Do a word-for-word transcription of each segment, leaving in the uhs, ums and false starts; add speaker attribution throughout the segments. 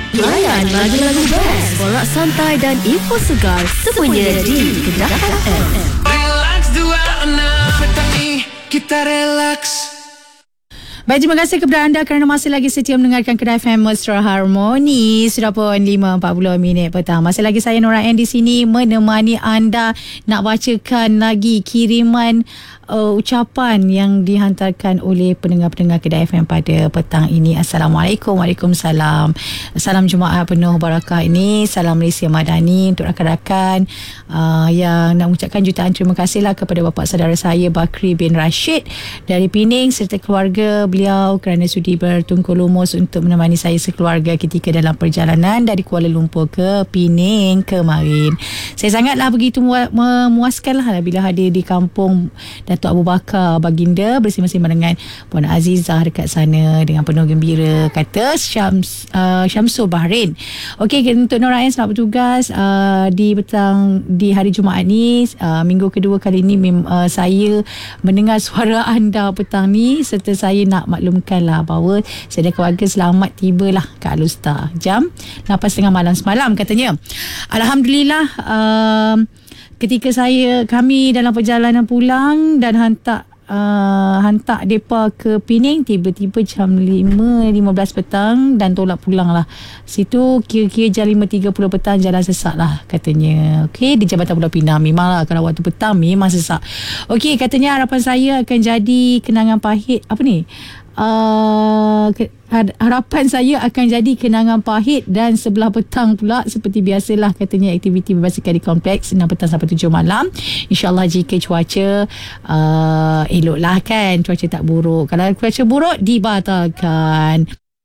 Speaker 1: Layan lagu-lagu best, borak santai dan info segar semuanya di Kedah F M.
Speaker 2: Relax dua enam petang ni kita relax.
Speaker 3: Baik, terima kasih kepada anda kerana masih lagi setia mendengarkan Kedah F M Mesra Harmoni. Sudah pun lima empat puluh minit petang. Masih lagi saya Nora Ann di sini menemani anda nak bacakan lagi kiriman uh, ucapan yang dihantarkan oleh pendengar-pendengar Kedah F M pada petang ini. Assalamualaikum. Waalaikumsalam. Salam Jumaat penuh barakah ini. Salam Malaysia Madani untuk rakan-rakan uh, yang nak mengucapkan jutaan terima kasihlah kepada bapa saudara saya Bakri bin Rashid dari Pening serta keluarga beliau kerana sudi bertungkul lumus untuk menemani saya sekeluarga ketika dalam perjalanan dari Kuala Lumpur ke Pening kemarin. Saya sangatlah begitu memuaskanlah bila hadir di kampung Datuk Abu Bakar Baginda bersama-sama dengan Puan Azizah dekat sana dengan penuh gembira, kata Syams, uh, Syamsul Bahrain. Okey, untuk Nora Ann selamat bertugas uh, di petang di hari Jumaat ni, uh, minggu kedua kali ni uh, saya mendengar suara anda petang ni serta saya nak maklumkanlah bahawa saya dan keluarga selamat tibalah ke Alustar jam lapan tiga puluh malam semalam katanya. Alhamdulillah, uh, ketika saya kami dalam perjalanan pulang dan hantar Uh, hantar depa ke Pening, tiba-tiba jam lima lima belas petang dan tolak pulang lah. Situ kira-kira jam lima tiga puluh petang jalan sesak lah katanya. Okey, di Jabatan Pulau Pinang memanglah kalau waktu petang memang sesak. Okey, katanya harapan saya akan jadi kenangan pahit apa ni? Uh, harapan saya akan jadi kenangan pahit dan sebelah petang pula seperti biasalah katanya aktiviti berbasikal di kompleks enam petang sampai tujuh malam. InsyaAllah jika cuaca uh, eloklah kan, cuaca tak buruk. Kalau cuaca buruk dibatalkan.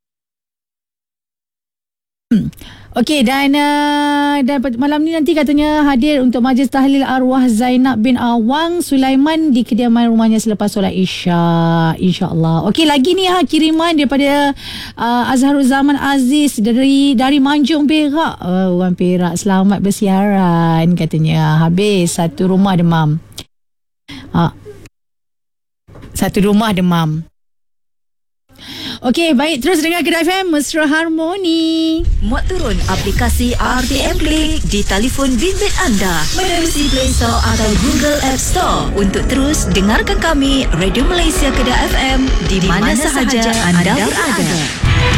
Speaker 3: Hmm. Okey, dan uh, dan malam ni nanti katanya hadir untuk majlis tahlil arwah Zainab bin Awang Sulaiman di kediaman rumahnya selepas solat Isya, insya-Allah. Okey, lagi ni ha kiriman daripada uh, Azharul Zaman Aziz dari dari Manjung Perak. Uh, orang Perak selamat bersiaran katanya. Habis satu rumah demam. Ha. Satu rumah demam. Okey, baik, terus dengar Kedah F M Mesra Harmoni.
Speaker 1: Muat turun aplikasi R T M Play di telefon bimbit anda menerusi Play Store atau Google App Store untuk terus dengarkan kami Radio Malaysia Kedah F M di, di mana, mana sahaja anda berada.